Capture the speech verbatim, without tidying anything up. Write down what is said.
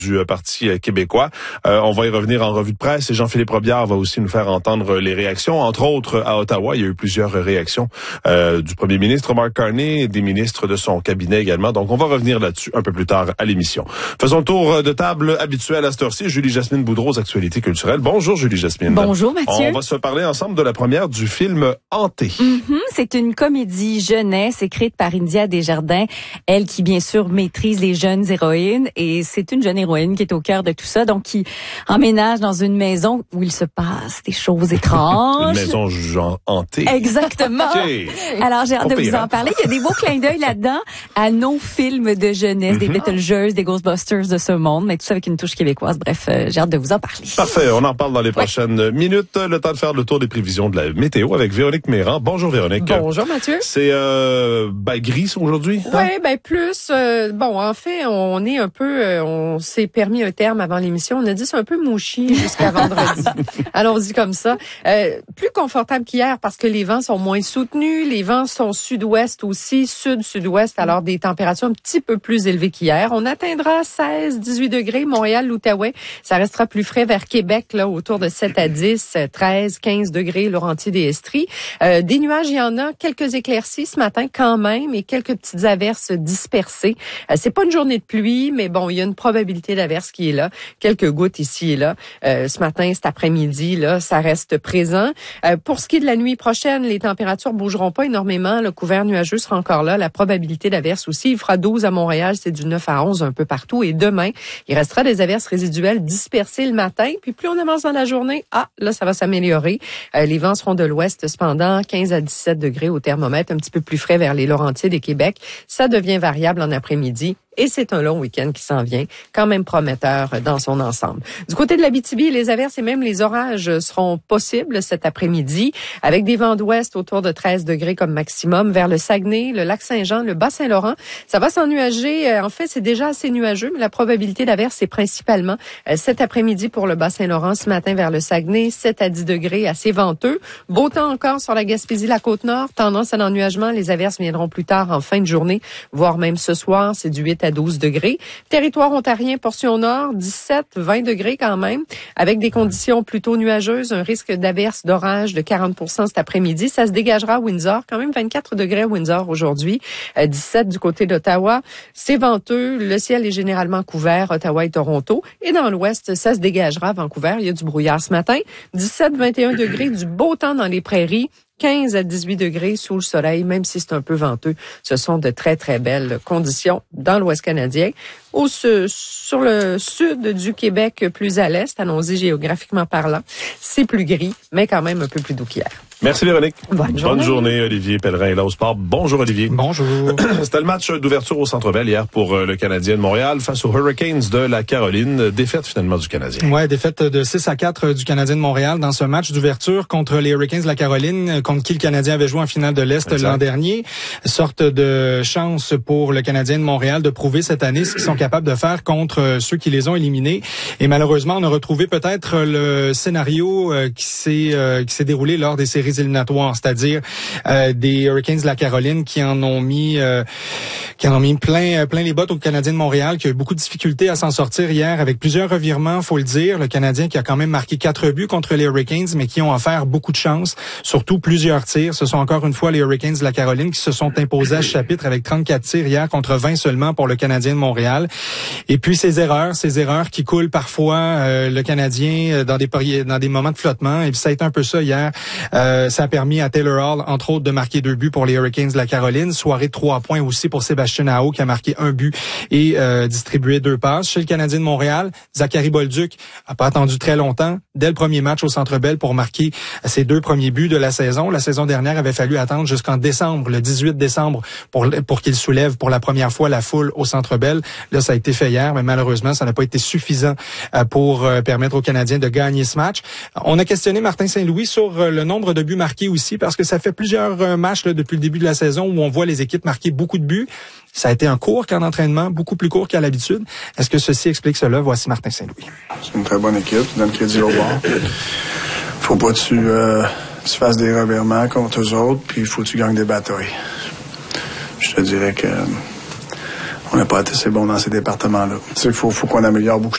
du Parti québécois. Euh, on va y revenir en revue de presse et Jean-Philippe Robillard va aussi nous faire entendre les réactions. Entre autres, à Ottawa, il y a eu plusieurs réactions euh, du premier ministre Mark Carney et des ministres de son cabinet également. Donc, on va revenir là-dessus un peu plus tard à l'émission. Faisons le tour de table habituel à cette heure-ci. Julie-Jasmine Boudreau, Actualités culturelles. Bonjour, Julie-Jasmine. Bonjour, Mathieu. On va se parler ensemble de la première du film Hanté. Mm-hmm, c'est une comédie jeunesse écrite par India Desjardins, elle qui, bien sûr, maîtrise les jeunes héroïnes. Et c'est une jeune héroïne qui est au cœur de tout ça, donc qui emménage dans une maison où il se passe des choses étranges. Une maison genre hantée. Exactement. Okay. Alors, j'ai hâte de vous en parler. Il y a des beaux clins d'œil là-dedans à nos films de jeunesse, mm-hmm. des Beetlejuice, des Ghostbusters de ce monde, mais tout ça avec une touche québécoise. Bref, euh, j'ai hâte de vous en parler. Parfait. On en parle dans les prochaines ouais. minutes. Le temps de faire le tour des prévisions de la météo avec Véronique Méran. Bonjour, Véronique. Bonjour, Mathieu. C'est euh, ben, gris aujourd'hui? Oui, hein? ben plus. Euh, bon, en fait, on est un peu... Euh, on s'est permis un terme avant l'émission. On a dit c'est un peu mouchi jusqu'à vendredi. Allons-y comme ça. Euh, plus confortable qu'hier parce que les vents sont moins soutenus. Les vents sont sud-ouest aussi, sud-sud-ouest. Alors, des températures un petit peu plus élevées qu'hier. On atteindra seize, dix-huit degrés. Montréal, l'Outaouais, ça restera plus frais vers Québec, là, autour de sept à dix, treize, quinze degrés, Laurentides et Estrie. Euh, des nuages, il y en a. Quelques éclaircies ce matin quand même et quelques petites averses dispersées. Euh, c'est pas une journée de pluie, mais bon, il y a une probabilité d'averse qui est là. Quelques gouttes ici et là. Euh, ce matin, cet après-midi, là, ça reste présent. Euh, pour ce qui est de la nuit prochaine, les températures bougeront pas énormément. Le couvert nuageux sera encore là. La probabilité d'averse aussi. Il fera douze à Montréal, c'est du neuf à onze un peu partout. Et demain, il restera des averses résiduelles dispersées le matin. Puis plus on avance dans la journée, ah, là, ça va s'améliorer. Euh, les vents seront de l'ouest cependant, quinze à dix-sept degrés au thermomètre, un petit peu plus frais vers les Laurentides et Québec. Ça devient variable en après-midi. Et c'est un long week-end qui s'en vient, quand même prometteur dans son ensemble. Du côté de l'Abitibi, les averses et même les orages seront possibles cet après-midi, avec des vents d'ouest autour de treize degrés comme maximum. Vers le Saguenay, le lac Saint-Jean, le Bas-Saint-Laurent, ça va s'ennuager. En fait, c'est déjà assez nuageux, mais la probabilité d'averse, c'est principalement cet après-midi pour le Bas-Saint-Laurent. Ce matin, vers le Saguenay, sept à dix degrés, assez venteux. Beau temps encore sur la Gaspésie, la Côte-Nord. Tendance à l'ennuagement. Les averses viendront plus tard en fin de journée, voire même ce soir. C'est du huit à douze degrés. Territoire ontarien, portion nord, dix-sept, vingt degrés quand même, avec des conditions plutôt nuageuses, un risque d'averse, d'orage de quarante pour cent cet après-midi. Ça se dégagera à Windsor, quand même vingt-quatre degrés à Windsor aujourd'hui, euh, dix-sept du côté d'Ottawa. C'est venteux, le ciel est généralement couvert, Ottawa et Toronto. Et dans l'ouest, ça se dégagera à Vancouver. Il y a du brouillard ce matin. dix-sept, vingt et un degrés, du beau temps dans les prairies. quinze à dix-huit degrés sous le soleil, même si c'est un peu venteux. Ce sont de très, très belles conditions dans l'Ouest canadien. Au sur le sud du Québec, plus à l'est, allons-y géographiquement parlant, c'est plus gris, mais quand même un peu plus doux qu'hier. Merci Véronique. Bonne journée. Bonne journée, Olivier Pellerin est là au sport. Bonjour Olivier. Bonjour. C'était le match d'ouverture au Centre Bell hier pour le Canadien de Montréal face aux Hurricanes de la Caroline. Défaite finalement du Canadien. Ouais, défaite de six à quatre du Canadien de Montréal dans ce match d'ouverture contre les Hurricanes de la Caroline, contre qui le Canadien avait joué en finale de l'Est exact. L'an dernier. Sorte de chance pour le Canadien de Montréal de prouver cette année ce qu'ils sont capables de faire contre ceux qui les ont éliminés. Et malheureusement, on a retrouvé peut-être le scénario qui s'est qui s'est déroulé lors des séries éliminatoires, c'est-à-dire euh, des Hurricanes de la Caroline qui en ont mis euh, qui en ont mis plein plein les bottes au Canadien de Montréal, qui a eu beaucoup de difficultés à s'en sortir hier avec plusieurs revirements, faut le dire. Le Canadien qui a quand même marqué quatre buts contre les Hurricanes, mais qui ont offert beaucoup de chance, surtout plusieurs tirs. Ce sont encore une fois les Hurricanes de la Caroline qui se sont imposés à ce chapitre avec trente-quatre tirs hier contre vingt seulement pour le Canadien de Montréal. Et puis ces erreurs, ces erreurs qui coulent parfois euh, le Canadien dans des dans des moments de flottement. Et puis ça a été un peu ça hier. Euh, ça a permis à Taylor Hall, entre autres, de marquer deux buts pour les Hurricanes de la Caroline. Soirée de trois points aussi pour Sébastien Aho qui a marqué un but et euh, distribué deux passes. Chez le Canadien de Montréal, Zachary Bolduc a pas attendu très longtemps, dès le premier match au Centre Bell, pour marquer ses deux premiers buts de la saison. La saison dernière avait fallu attendre jusqu'en décembre, le dix-huit décembre, pour pour qu'il soulève pour la première fois la foule au Centre Bell. Là, ça a été fait hier, mais malheureusement, ça n'a pas été suffisant pour permettre aux Canadiens de gagner ce match. On a questionné Martin Saint-Louis sur le nombre de buts marqués aussi, parce que ça fait plusieurs matchs là, depuis le début de la saison où on voit les équipes marquer beaucoup de buts. Ça a été un court qu'en entraînement, beaucoup plus court qu'à l'habitude. Est-ce que ceci explique cela? Voici Martin Saint-Louis. C'est une très bonne équipe, tu donnes crédit au bord. Faut pas que tu, euh, tu fasses des revirements contre eux autres, puis il faut que tu gagnes des batailles. Je te dirais que euh, on n'a pas été assez bon dans ces départements-là. Tu sais, il faut, faut qu'on améliore beaucoup